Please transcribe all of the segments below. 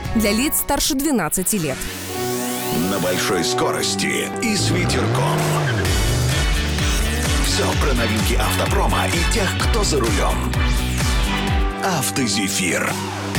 для лиц старше 12 лет. На большой скорости и с ветерком. Все про новинки автопрома и тех, кто за рулем. Автозефир.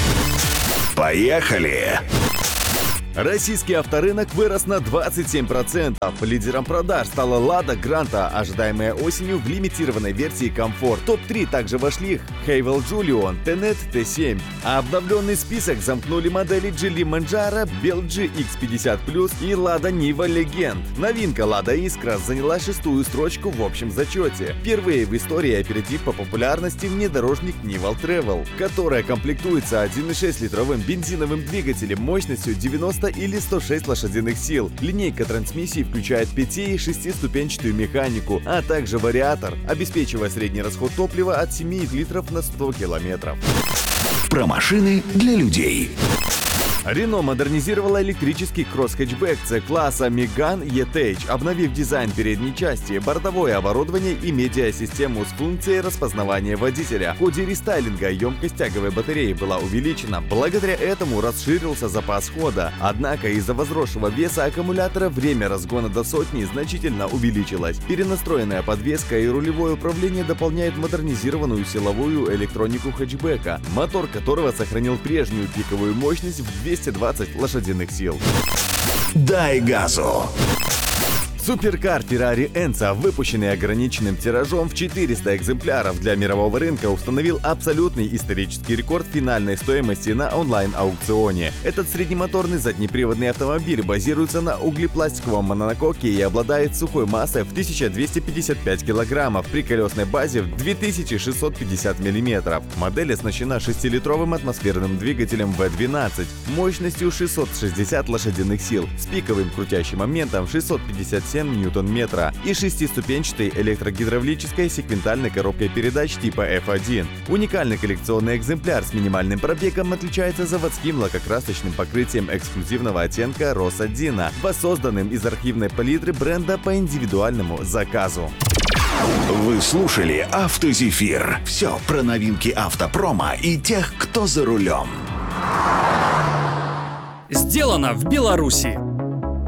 Поехали! Российский авторынок вырос на 27%. Лидером продаж стала Lada Granta, ожидаемая осенью в лимитированной версии Комфорт. В топ-3 также вошли Haval Julion, Tenet T7. А обновленный список замкнули модели Geely Manjaro, Belgi X50+, и Lada Niva Legend. Новинка Lada Искра заняла 6-ю строчку в общем зачете. Впервые в истории опередив по популярности внедорожник Nival Travel, которая комплектуется 1,6-литровым бензиновым двигателем мощностью 90 или 106 лошадиных сил. Линейка трансмиссии включает 5- и 6-ступенчатую механику, а также вариатор, обеспечивая средний расход топлива от 7 литров на 100 километров. Про машины для людей. Renault модернизировала электрический кросс-хэтчбэк C-класса Megane E-Tech, обновив дизайн передней части, бортовое оборудование и медиасистему с функцией распознавания водителя. В ходе рестайлинга емкость тяговой батареи была увеличена, благодаря этому расширился запас хода. Однако из-за возросшего веса аккумулятора время разгона до сотни значительно увеличилось. Перенастроенная подвеска и рулевое управление дополняют модернизированную силовую электронику хэтчбека, мотор которого сохранил прежнюю пиковую мощность в 220 лошадиных сил. Дай газу! Суперкар Ferrari Enzo, выпущенный ограниченным тиражом в 400 экземпляров для мирового рынка, установил абсолютный исторический рекорд финальной стоимости на онлайн-аукционе. Этот среднемоторный заднеприводный автомобиль базируется на углепластиковом монококе и обладает сухой массой в 1255 килограммов при колесной базе в 2650 мм. Модель оснащена 6-литровым атмосферным двигателем V12 мощностью 660 лошадиных сил с пиковым крутящим моментом 657 ньютон-метра и 6-ступенчатой электрогидравлической секвентальной коробкой передач типа F1. Уникальный коллекционный экземпляр с минимальным пробегом отличается заводским лакокрасочным покрытием эксклюзивного оттенка Росадина, воссозданным из архивной палитры бренда по индивидуальному заказу. Вы слушали Автозефир. Все про новинки автопрома и тех, кто за рулем. Сделано в Беларуси.